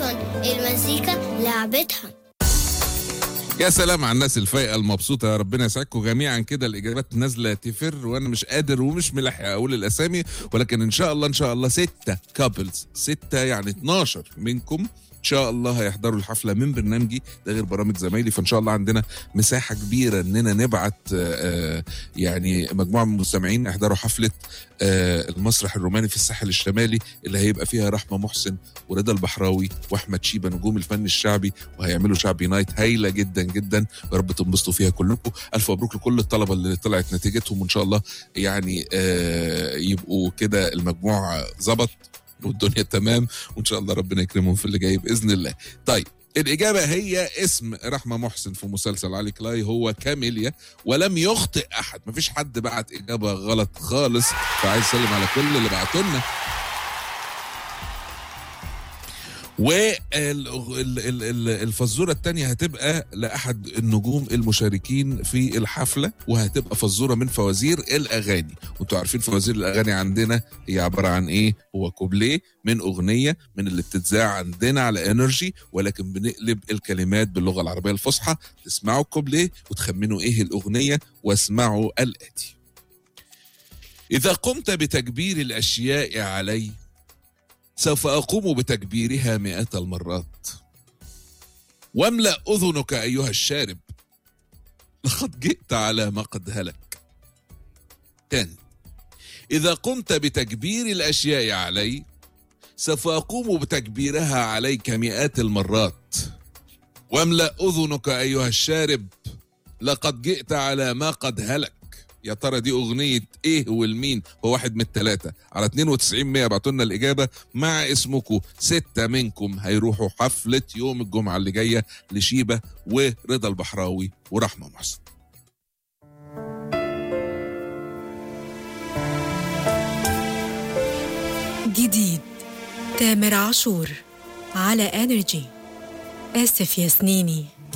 كرتون. المزيكا لعبتها. يا سلام على الناس الفايقه المبسوطه، يا ربنا يسعدكم جميعا كده. الاجابات نازله تفر وانا مش قادر ومش ملحق اقول الاسامي، ولكن ان شاء الله 6 كابلز، 6 يعني 12 منكم ان شاء الله هيحضروا الحفله من برنامجي، ده غير برامج زمايلي. فان شاء الله عندنا مساحه كبيره اننا نبعت يعني مجموعه من المستمعين يحضروا حفله المسرح الروماني في الساحل الشمالي، اللي هيبقى فيها رحمه محسن ورضا البحراوي واحمد شيبه نجوم الفن الشعبي، وهيعملوا شعبي نايت هايله جدا جدا. يا رب تنبسطوا فيها كلكم. الف مبروك لكل الطلبه اللي طلعت نتيجتهم، وان شاء الله يعني يبقوا كده المجموع ظبط والدنيا تمام، وان شاء الله ربنا يكرمهم في اللي جاي باذن الله. طيب الإجابة هي اسم رحمة محسن في مسلسل علي كلاي هو كاميليا، ولم يخطئ أحد، مفيش حد بعت إجابة غلط خالص. فعايز أسلم على كل اللي بعتوا لنا. والفزورة التانية هتبقى لأحد النجوم المشاركين في الحفلة، وهتبقى فزورة من فوازير الأغاني. وانتوا عارفين فوازير الأغاني عندنا هي عبارة عن إيه؟ هو كوبليه من أغنية من اللي بتتذاع عندنا على انرجي، ولكن بنقلب الكلمات باللغة العربية الفصحى. تسمعوا الكوبليه وتخمنوا إيه الأغنية، واسمعوا الآتي: إذا قمت بتكبير الأشياء علي سوف أقوم بتكبيرها 100 المرات، واملأ أذنك أيها الشارب لقد جئت على ما قد هلك. تاني: إذا قمت بتكبير الأشياء علي سوف أقوم بتكبيرها عليك 100 المرات، واملأ أذنك أيها الشارب لقد جئت على ما قد هلك. يا ترى دي أغنية إيه والمين؟ هو واحد من الثلاثة. على 92 ابعتوا لنا الإجابة مع اسمكم. 6 منكم هيروحوا حفلة يوم الجمعة اللي جاية لشيبة ورضا البحراوي ورحمة محسن. جديد تامر عاشور على انرجي. آسف يا سنيني